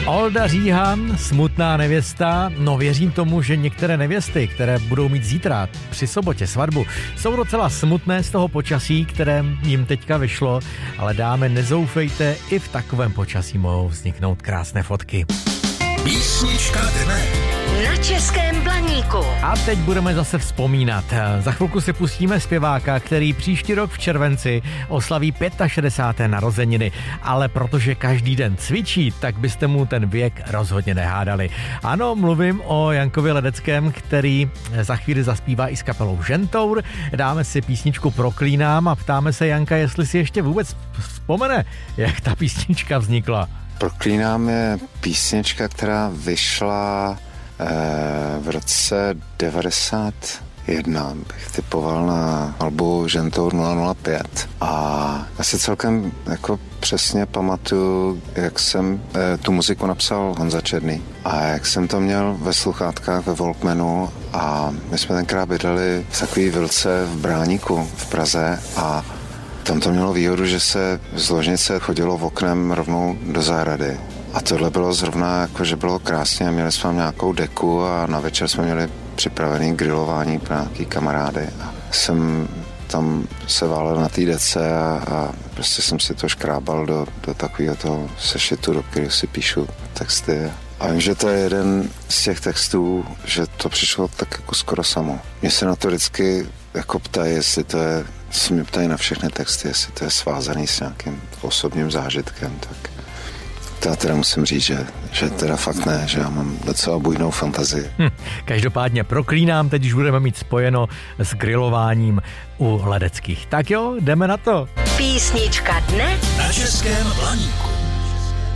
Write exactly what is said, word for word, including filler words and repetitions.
Olda Říhan, Smutná nevěsta. No věřím tomu, že některé nevěsty, které budou mít zítra při sobotě svatbu, jsou docela smutné z toho počasí, které jim teďka vyšlo, ale dáme, nezoufejte, i v takovém počasí mohou vzniknout krásné fotky. Písnička dne na Českém Blaníku. A teď budeme zase vzpomínat. Za chvilku si pustíme zpěváka, který příští rok v červenci oslaví šedesáté páté narozeniny. Ale protože každý den cvičí, tak byste mu ten věk rozhodně nehádali. Ano, mluvím o Jankovi Ledeckém, který za chvíli zaspívá i s kapelou Žentour. Dáme si písničku Proklínám a ptáme se Janka, jestli si ještě vůbec vzpomene, jak ta písnička vznikla. Proklínám je písnička, která vyšla eh, v roce devadesát jedna, bych typoval na albu Žentour nula nula pět. A já si celkem jako přesně pamatuju, jak jsem eh, tu muziku napsal Honza Černý a jak jsem to měl ve sluchátkách ve Walkmanu a my jsme tenkrát bydleli v takový vilce v Bráníku v Praze a tam to mělo výhodu, že se z ložnice chodilo v oknem rovnou do zahrady. A tohle bylo zrovna jako, že bylo krásně. Měli jsme nějakou deku a na večer jsme měli připravený grilování pro nějaký kamarády. A jsem tam se válel na té dece a, a prostě jsem si to škrábal do, do takového toho sešitu, do kterého si píšu texty. A vím, že to je jeden z těch textů, že to přišlo tak jako skoro samo. Mě se na to vždycky jako ptají, jestli to je, se mě ptají na všechny texty, jestli to je svázaný s nějakým osobním zážitkem, tak to já teda musím říct, že, že teda fakt ne, že já mám docela bujnou fantazii. Hm, každopádně Proklínám, teď už budeme mít spojeno s grilováním u Ledeckých. Tak jo, jdeme na to. Písnička dne na Českém Blaníku.